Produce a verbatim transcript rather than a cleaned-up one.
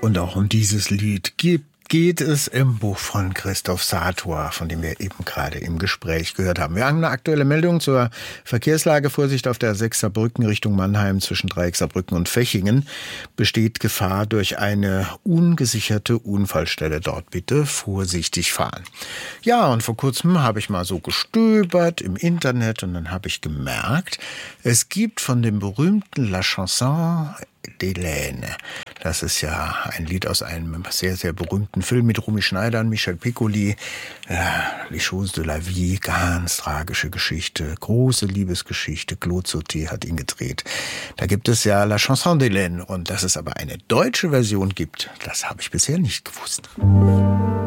Und auch um dieses Lied gibt geht es im Buch von Christoph Sator, von dem wir eben gerade im Gespräch gehört haben. Wir haben eine aktuelle Meldung zur Verkehrslage. Vorsicht auf der Sechster Brücken Richtung Mannheim zwischen Dreiecksaarbrücken und Fechingen. Besteht Gefahr durch eine ungesicherte Unfallstelle dort. Bitte vorsichtig fahren. Ja, und vor kurzem habe ich mal so gestöbert im Internet und dann habe ich gemerkt, es gibt von dem berühmten La Chanson d'Hélène. Das ist ja ein Lied aus einem sehr, sehr berühmten Film mit Romy Schneider und Michel Piccoli. Ja, Les Choses de la Vie, ganz tragische Geschichte, große Liebesgeschichte. Claude Sauté hat ihn gedreht. Da gibt es ja La Chanson d'Hélène und dass es aber eine deutsche Version gibt, das habe ich bisher nicht gewusst.